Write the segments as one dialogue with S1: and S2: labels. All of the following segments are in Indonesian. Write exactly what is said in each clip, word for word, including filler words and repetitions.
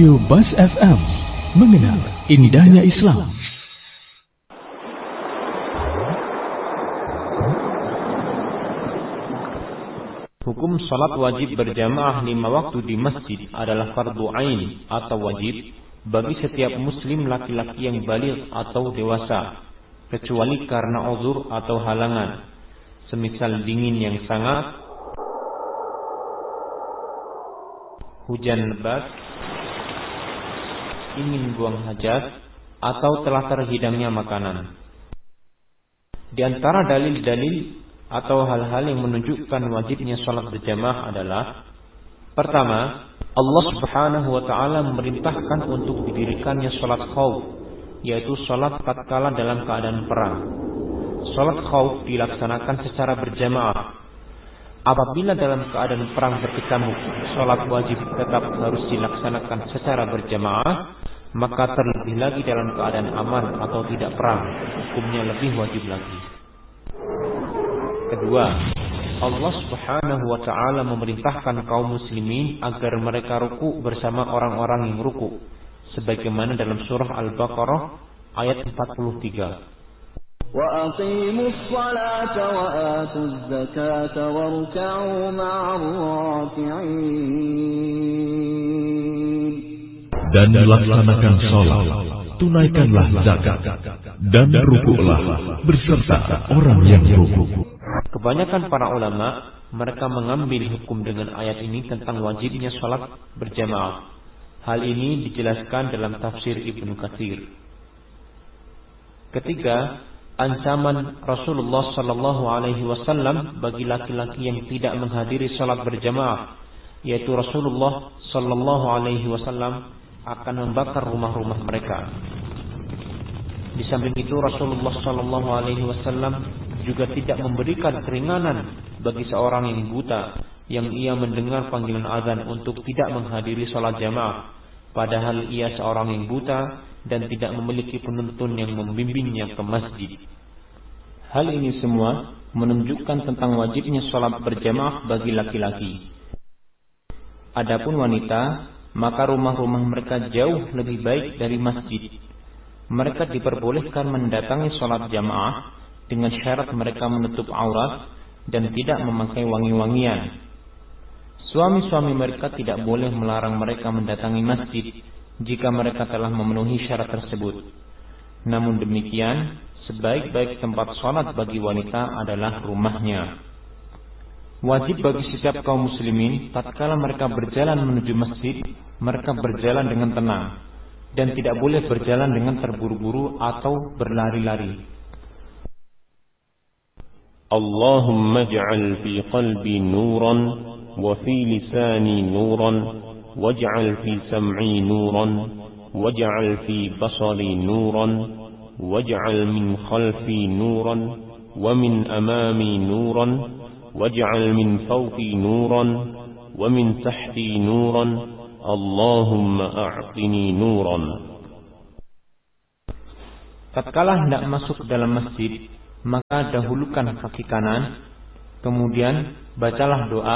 S1: Radio Bas F M, mengenal indahnya Islam.
S2: Hukum salat wajib berjamaah lima waktu di masjid adalah fardu ain atau wajib bagi setiap muslim laki-laki yang baligh atau dewasa, kecuali karena uzur atau halangan, semisal dingin yang sangat, hujan lebat, ingin buang hajat, atau telah terhidangnya makanan. Di antara dalil-dalil atau hal-hal yang menunjukkan wajibnya salat berjamaah adalah: pertama, Allah Subhanahu wa taala memerintahkan untuk didirikannya salat khauf, yaitu salat tatkala dalam keadaan perang. Salat khauf dilaksanakan secara berjamaah. Apabila dalam keadaan perang berkecamuk, salat wajib tetap harus dilaksanakan secara berjamaah, maka terlebih lagi dalam keadaan aman atau tidak perang, hukumnya lebih wajib lagi. Kedua, Allah Subhanahu wa taala memerintahkan kaum muslimin agar mereka ruku bersama orang-orang yang ruku, sebagaimana dalam surah Al-Baqarah ayat empat puluh tiga.
S3: Wa aqimus salata wa atuz zakata warka'u ma'ar raki'in.
S4: Dan laksanakan salat, tunaikanlah zakat, dan rukuklah beserta orang yang ruku.
S2: Kebanyakan para ulama, mereka mengambil hukum dengan ayat ini tentang wajibnya salat berjamaah. Hal ini dijelaskan dalam tafsir Ibnu Katsir. Ketiga, ancaman Rasulullah sallallahu alaihi wasallam bagi laki-laki yang tidak menghadiri salat berjamaah, yaitu Rasulullah sallallahu alaihi wasallam akan membakar rumah-rumah mereka. Di samping itu, Rasulullah sallallahu alaihi wasallam juga tidak memberikan keringanan bagi seorang yang buta yang ia mendengar panggilan azan untuk tidak menghadiri salat jamaah, padahal ia seorang yang buta dan tidak memiliki penuntun yang membimbingnya ke masjid. Hal ini semua menunjukkan tentang wajibnya salat berjamaah bagi laki-laki. Adapun wanita, maka rumah-rumah mereka jauh lebih baik dari masjid. Mereka diperbolehkan mendatangi salat jamaah dengan syarat mereka menutup aurat dan tidak memakai wangi-wangian. Suami-suami mereka tidak boleh melarang mereka mendatangi masjid jika mereka telah memenuhi syarat tersebut. Namun demikian, sebaik-baik tempat salat bagi wanita adalah rumahnya. Wajib bagi setiap kaum muslimin tatkala mereka berjalan menuju masjid, mereka berjalan dengan tenang dan tidak boleh berjalan dengan terburu-buru atau berlari-lari.
S5: Allahumma ij'al fi qalbi nuran wa fi lisani nuran waj'al fi sam'i nuran waj'al fi basari nuran waj'al min khalfi nuran wa min amami nuran waj'al min fawqi nuran wa min tahti nuran Allahumma a'tini nuran.
S2: Tatkala hendak masuk ke dalam masjid, maka dahulukan kaki kanan, kemudian bacalah doa,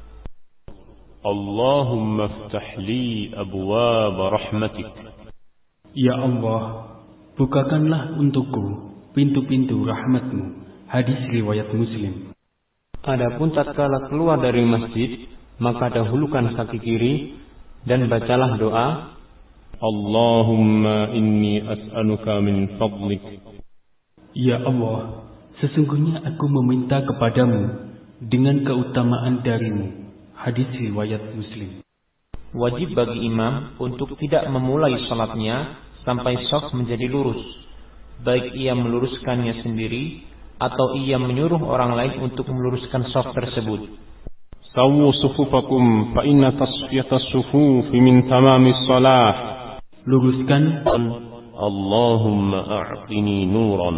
S5: Allahumma iftah li abwaab rahmatik.
S6: Ya Allah, bukakanlah untukku pintu-pintu rahmatmu. Hadis riwayat Muslim.
S2: Adapun tatkala keluar dari masjid, maka dahulukan kaki kiri dan bacalah doa,
S5: Allahumma inni as'aluka min fadlik.
S6: Ya Allah, sesungguhnya aku meminta kepadamu dengan keutamaan darimu. Hadis riwayat Muslim.
S2: Wajib bagi imam untuk tidak memulai salatnya sampai shaf menjadi lurus, baik ia meluruskannya sendiri atau ia menyuruh orang lain untuk meluruskan shaf tersebut.
S5: Sawu sufufakum fa inna tasfiyatas sufufi min tamamis salah.
S6: Luruskan.
S5: Allahumma a'tini nuran.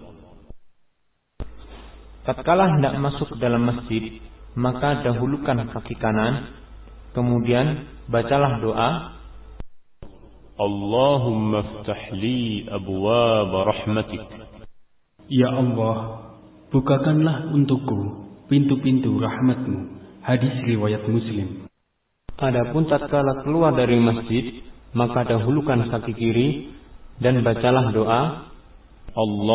S2: Tatkala hendak masuk ke dalam masjid, maka dahulukan kaki kanan, kemudian bacalah doa,
S5: Allahumma iftah li abwaab rahmatik.
S6: Ya Allah, bukakanlah untukku pintu-pintu rahmatmu. Hadis riwayat Muslim.
S2: Adapun tatkala keluar dari masjid, maka dahulukan kaki kiri dan bacalah doa Allah